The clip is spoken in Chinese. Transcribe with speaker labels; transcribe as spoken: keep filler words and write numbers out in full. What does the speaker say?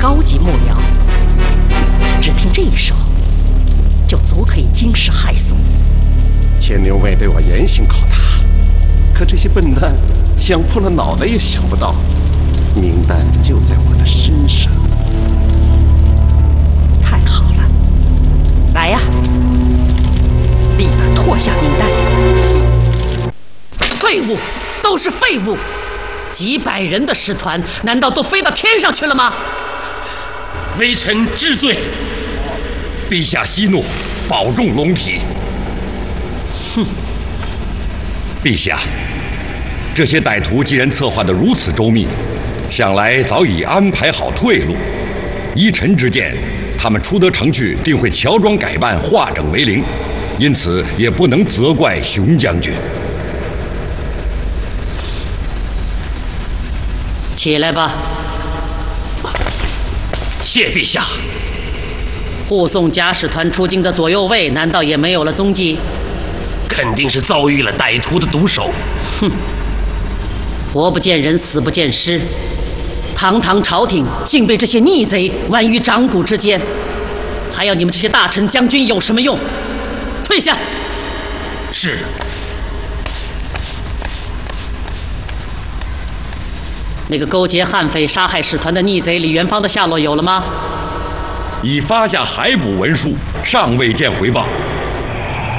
Speaker 1: 高级幕僚，只凭这一手，就足可以惊世骇俗。
Speaker 2: 千牛卫对我严刑拷打，可这些笨蛋想破了脑袋也想不到，名单就在我的身上。
Speaker 1: 太好了，来呀，立刻脱下名单。废物，都是废物！几百人的师团，难道都飞到天上去了吗？
Speaker 3: 微臣知罪。陛下息怒，保重龙体。
Speaker 1: 哼！
Speaker 3: 陛下，这些歹徒既然策划得如此周密，想来早已安排好退路。依臣之见，他们出得城去，定会乔装改扮，化整为零，因此也不能责怪熊将军。
Speaker 1: 起来吧。
Speaker 3: 谢陛下。
Speaker 1: 护送假使团出京的左右卫，难道也没有了踪迹？
Speaker 3: 肯定是遭遇了歹徒的毒手。
Speaker 1: 哼！活不见人，死不见尸，堂堂朝廷竟被这些逆贼玩于掌骨之间，还要你们这些大臣将军有什么用？退下！
Speaker 3: 是。
Speaker 1: 那个勾结悍匪杀害使团的逆贼李元芳的下落有了吗？
Speaker 3: 已发下海捕文书，尚未见回报。